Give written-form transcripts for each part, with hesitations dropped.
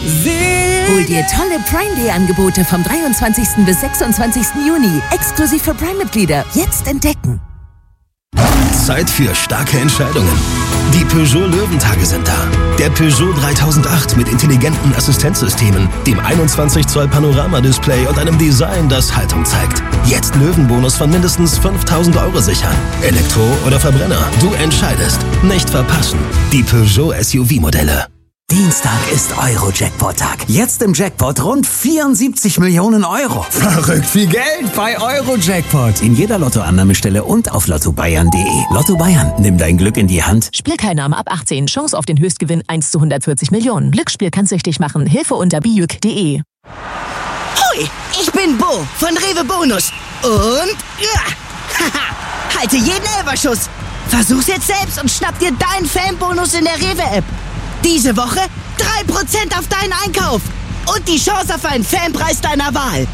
Hol dir tolle Prime Day Angebote vom 23. bis 26. Juni. Exklusiv für Prime-Mitglieder. Jetzt entdecken. Zeit für starke Entscheidungen. Die Peugeot Löwentage sind da. Der Peugeot 3008 mit intelligenten Assistenzsystemen, dem 21 Zoll Panoramadisplay und einem Design, das Haltung zeigt. Jetzt Löwenbonus von mindestens 5.000 € sichern. Elektro oder Verbrenner, du entscheidest. Nicht verpassen. Die Peugeot SUV-Modelle. Dienstag ist Euro-Jackpot-Tag. Jetzt im Jackpot rund 74 Millionen €. Verrückt viel Geld bei Euro-Jackpot. In jeder Lottoannahmestelle und auf lottobayern.de. Lotto Bayern, nimm dein Glück in die Hand. Spielteilnahme ab 18. Chance auf den Höchstgewinn 1 zu 140 Millionen. Glücksspiel kann süchtig machen. Hilfe unter bijuk.de. Hui, ich bin Bo von Rewe Bonus. Und haha, halte jeden Elferschuss. Versuch's jetzt selbst und schnapp dir deinen Fanbonus in der Rewe-App. Diese Woche 3% auf deinen Einkauf und die Chance auf einen Fanpreis deiner Wahl.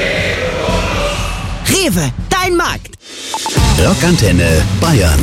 Rewe, dein Markt. Rockantenne Bayern.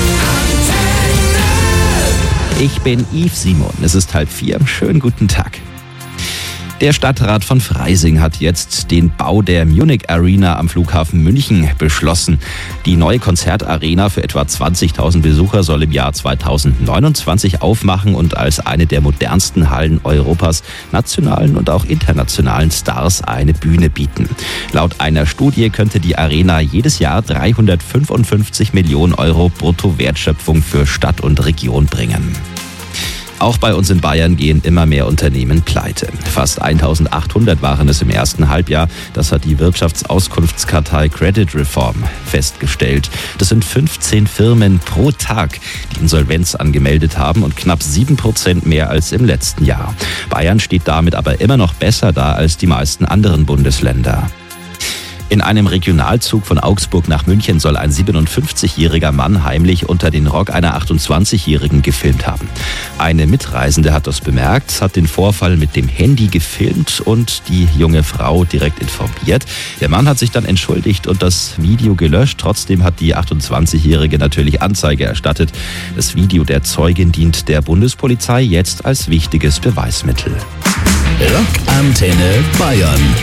Ich bin Yves Simon. Es ist 3:30. Schönen guten Tag. Der Stadtrat von Freising hat jetzt den Bau der Munich Arena am Flughafen München beschlossen. Die neue Konzertarena für etwa 20.000 Besucher soll im Jahr 2029 aufmachen und als eine der modernsten Hallen Europas nationalen und auch internationalen Stars eine Bühne bieten. Laut einer Studie könnte die Arena jedes Jahr 355 Millionen € Bruttowertschöpfung für Stadt und Region bringen. Auch bei uns in Bayern gehen immer mehr Unternehmen pleite. Fast 1.800 waren es im ersten Halbjahr. Das hat die Wirtschaftsauskunftskartei Credit Reform festgestellt. Das sind 15 Firmen pro Tag, die Insolvenz angemeldet haben und knapp 7% mehr als im letzten Jahr. Bayern steht damit aber immer noch besser da als die meisten anderen Bundesländer. In einem Regionalzug von Augsburg nach München soll ein 57-jähriger Mann heimlich unter den Rock einer 28-Jährigen gefilmt haben. Eine Mitreisende hat das bemerkt, hat den Vorfall mit dem Handy gefilmt und die junge Frau direkt informiert. Der Mann hat sich dann entschuldigt und das Video gelöscht. Trotzdem hat die 28-Jährige natürlich Anzeige erstattet. Das Video der Zeugin dient der Bundespolizei jetzt als wichtiges Beweismittel. Rockantenne Bayern.